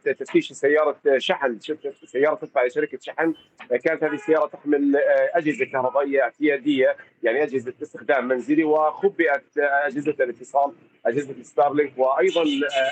تفتيش سياره شحن، سياره تتبع لشركه شحن. كانت هذه السياره تحمل اجهزه كهربائيه اعتياديه، يعني اجهزه استخدام منزلي، وخبئت اجهزه الاتصال، اجهزه ستارلينك، وايضا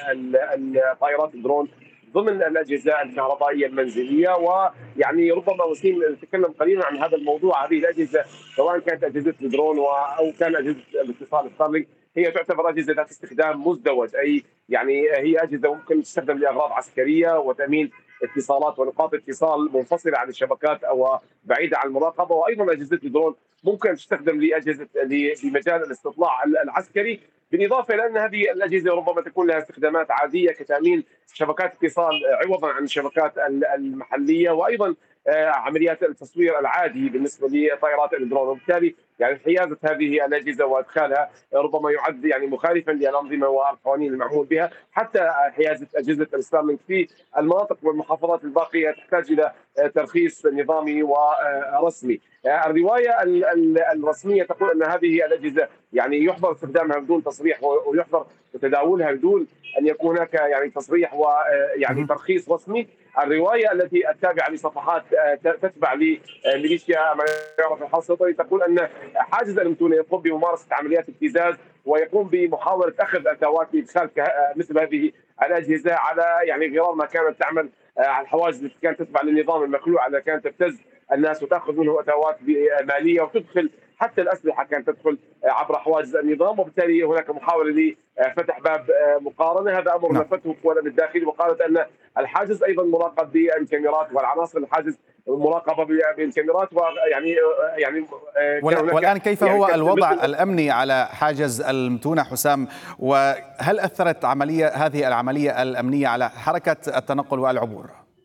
الطائرات الدرون ضمن الاجهزه الكهربائيه المنزليه. ويعني ربما وسيم نتكلم قليلا عن هذا الموضوع. هذه الاجهزه سواء كانت اجهزه الدرون او كان اجهزه الاتصال ستارلينك، هي تعتبر اجهزه ذات استخدام مزدوج، اي يعني هي اجهزه ممكن تستخدم لاغراض عسكريه وتامين اتصالات ونقاط اتصال منفصله عن الشبكات او بعيده عن المراقبه. وايضا اجهزه الدرون ممكن تستخدم لاجهزه لمجال الاستطلاع العسكري، بالاضافه الى ان هذه الاجهزه ربما تكون لها استخدامات عاديه كتامين شبكات اتصال عوضا عن الشبكات المحليه، وايضا عمليات التصوير العادي بالنسبه لطائرات الدرون. وبالتالي يعني حيازه هذه الاجهزه وادخالها ربما يعد يعني مخالفا للانظمه والقوانين المعمول بها. حتى حيازه اجهزه الستارلينك في المناطق والمحافظات الباقيه تحتاج الى ترخيص نظامي ورسمي. الروايه الرسميه تقول ان هذه الاجهزه يعني يحظر استخدامها بدون تصريح، ويحظر تداولها بدون ان يكون هناك يعني تصريح ويعني ترخيص رسمي. الروايه التي التابعه لصفحات تتبع لميليشيا ما يعرف الحرس الوطني تقول ان حاجز المتونه يقوم بممارسه عمليات ابتزاز ويقوم بمحاوله اخذ اتوات لادخال مثل هذه الاجهزه على يعني غرار ما كانت تعمل على الحواجز التي كانت تتبع للنظام المخلوع، التي كانت تبتز الناس وتاخذ منه اتوات ماليه وتدخل حتى الاسلحه كانت تدخل عبر حواجز النظام. وبالتالي هناك محاوله لفتح باب مقارنه. هذا امر نفته قوى الامن الداخلي، وقالت ان الحاجز ايضا مراقب بالكاميرات، والعناصر الحاجز مراقبه بالكاميرات. ويعني والان كيف هو الوضع الامني على حاجز المتونه حسام؟ وهل اثرت هذه العمليه الامنيه على حركه التنقل والعبور؟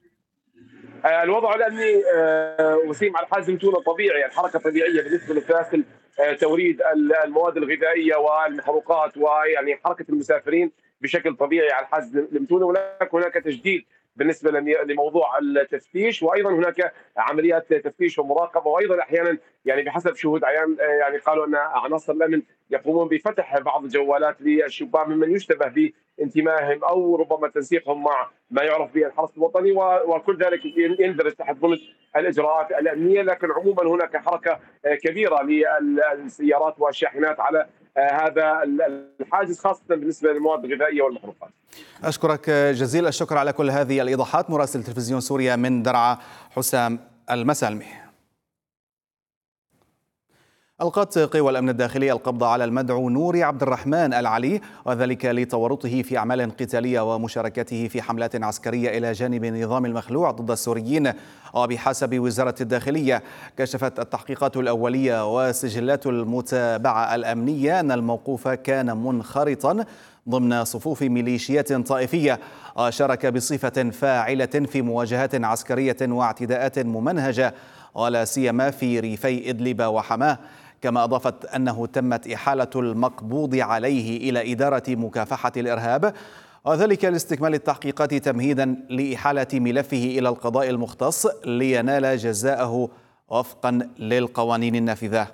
الوضع الامني وسيم على حاجز المتونه طبيعي، الحركه طبيعيه بالنسبه لسلاسل توريد المواد الغذائيه والمحروقات، ويعني حركه المسافرين بشكل طبيعي على حاجز المتونه. هناك تجديد بالنسبه لموضوع التفتيش، وايضا هناك عمليات تفتيش ومراقبه. وايضا احيانا يعني بحسب شهود عيان يعني قالوا ان عناصر الامن يقومون بفتح بعض الجوالات للشبان ممن يشتبه بانتمائهم او ربما تنسيقهم مع ما يعرف به الحرس الوطني، وكل ذلك يندرج تحت ضمن الاجراءات الامنيه. لكن عموما هناك حركه كبيره للسيارات والشاحنات على هذا الحاجز، خاصه بالنسبه للمواد الغذائيه والمحروقات. أشكرك جزيل الشكر على كل هذه الإيضاحات. مراسل تلفزيون سوريا من درعا حسام المسالمي. ألقت قوى الأمن الداخلي القبض على المدعو نوري عبد الرحمن العلي، وذلك لتورطه في أعمال قتالية ومشاركته في حملات عسكرية إلى جانب النظام المخلوع ضد السوريين. وبحسب وزارة الداخلية كشفت التحقيقات الأولية وسجلات المتابعة الأمنية أن الموقوف كان منخرطا ضمن صفوف ميليشيات طائفية، شارك بصفة فاعلة في مواجهات عسكرية واعتداءات ممنهجة ولا سيما في ريفي إدلب وحماه. كما أضافت أنه تمت إحالة المقبوض عليه إلى إدارة مكافحة الإرهاب، وذلك لاستكمال التحقيقات تمهيدا لإحالة ملفه إلى القضاء المختص لينال جزاءه وفقا للقوانين النافذة.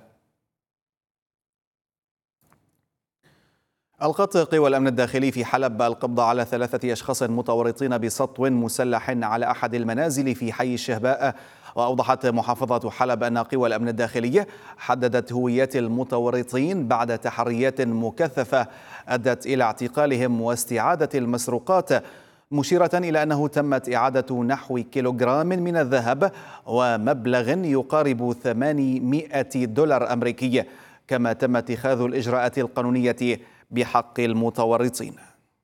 ألقت قوى الأمن الداخلي في حلب القبض على 3 أشخاص متورطين بسطو مسلح على أحد المنازل في حي الشهباء. وأوضحت محافظة حلب أن قوى الأمن الداخلي حددت هويات المتورطين بعد تحريات مكثفة أدت إلى اعتقالهم واستعادة المسروقات، مشيرة إلى أنه تمت إعادة نحو كيلوغرام من الذهب ومبلغ يقارب 800 دولار أمريكي، كما تم اتخاذ الإجراءات القانونية بحق المتورطين.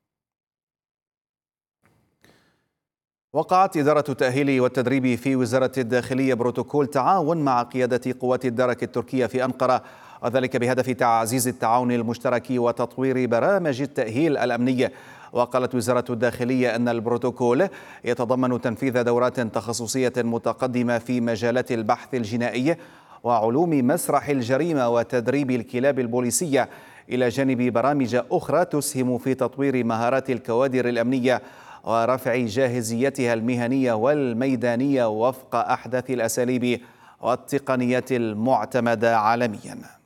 وقعت إدارة التأهيل والتدريب في وزارة الداخلية بروتوكول تعاون مع قيادة قوات الدرك التركية في أنقرة، وذلك بهدف تعزيز التعاون المشترك وتطوير برامج التأهيل الأمنية. وقالت وزارة الداخلية أن البروتوكول يتضمن تنفيذ دورات تخصصية متقدمة في مجالات البحث الجنائي وعلوم مسرح الجريمة وتدريب الكلاب البوليسية، إلى جانب برامج أخرى تسهم في تطوير مهارات الكوادر الأمنية ورفع جاهزيتها المهنية والميدانية وفق أحدث الأساليب والتقنيات المعتمدة عالمياً.